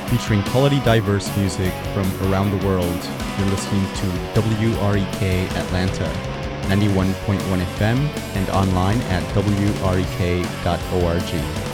featuring quality diverse music from around the world. You're listening to WREK Atlanta, 91.1 FM and online at wrek.org.